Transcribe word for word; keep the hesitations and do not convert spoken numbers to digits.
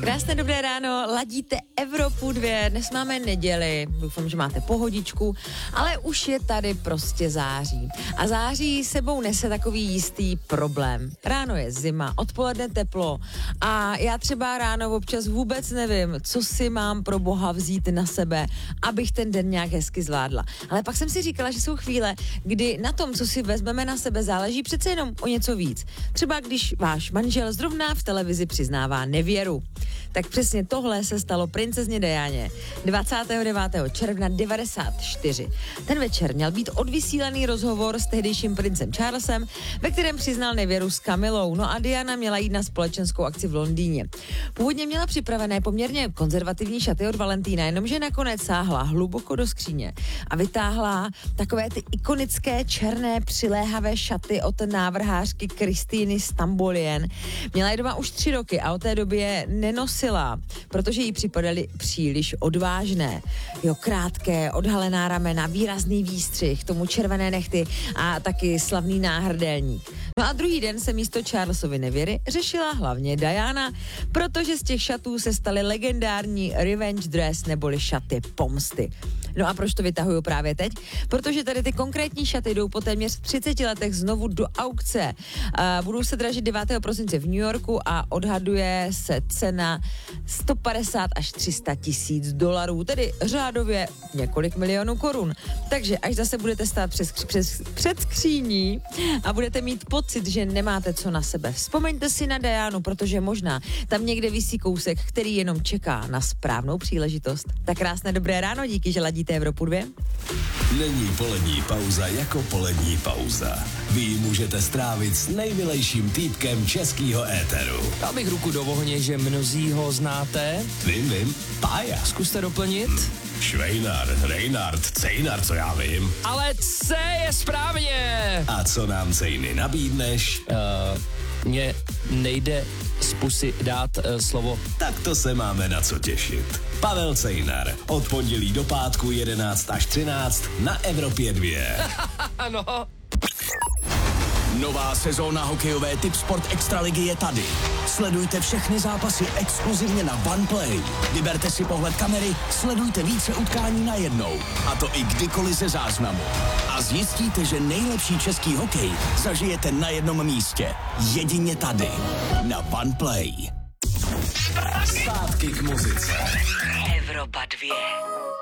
Krásné dobré ráno, ladíte Evropu dva, dnes máme neděli, doufám, že máte pohodičku, ale už je tady prostě září. A září sebou nese takový jistý problém. Ráno je zima, odpoledne teplo a já třeba ráno občas vůbec nevím, co si mám pro boha vzít na sebe, abych ten den nějak hezky zvládla. Ale pak jsem si říkala, že jsou chvíle, kdy na tom, co si vezmeme na sebe, záleží přece jenom o něco víc. Třeba když váš manžel zrovna v televizi přiznává nevěru. Tak přesně tohle se stalo princezně Dianě dvacátého devátého června devadesát čtyři. Ten večer měl být odvysílaný rozhovor s tehdejším princem Charlesem, ve kterém přiznal nevěru s Camillou. No a Diana měla jít na společenskou akci v Londýně. Původně měla připravené poměrně konzervativní šaty od Valentína, jenomže nakonec sáhla hluboko do skříně a vytáhla takové ty ikonické černé přiléhavé šaty od návrhářky Kristýny Stambolian. Měla je doma už tři roky a od té doby je nenosila, protože jí připadaly příliš odvážné. Jo, krátké, odhalená ramena, výrazný výstřih, tomu červené nehty a taky slavný náhrdelník. No a druhý den se místo Charlesovy nevěry řešila hlavně Diana, protože z těch šatů se staly legendární revenge dress neboli šaty pomsty. No a proč to vytahuju právě teď? Protože tady ty konkrétní šaty jdou po téměř třiceti letech znovu do aukce. Uh, budou se dražit devátého prosince v New Yorku a odhaduje se cena sto padesát až tři sta tisíc dolarů, tedy řádově několik milionů korun. Takže až zase budete stát přes, přes, před skříní a budete mít pocit, že nemáte co na sebe, vzpomeňte si na Dianu, protože možná tam někde visí kousek, který jenom čeká na správnou příležitost. Tak krásné dobré ráno, díky, že ladíte Evropu dva. Není polední pauza jako polední pauza. Vy ji můžete strávit s nejmilejším týpkem českýho éteru. Dal bych ruku do ohně, že mnozí ho znáte. Vím, vím, Pája. Zkuste doplnit. Švejnar, Reinhard, Cejnar, co já vím. Ale C je správně. A co nám Cejny nabídneš? Uh, mně nejde z pusy dát uh, slovo. Tak to se máme na co těšit. Pavel Cejnar, od pondělí do pátku jedenáct až třináct na Evropě dva. Ano. Nová sezóna hokejové Tipsport Extraligy je tady. Sledujte všechny zápasy exkluzivně na OnePlay. Vyberte si pohled kamery, sledujte více utkání najednou. A to i kdykoliv ze záznamu. A zjistíte, že nejlepší český hokej zažijete na jednom místě. Jedině tady. Na OnePlay. Zpátky k muzice. Evropa dva.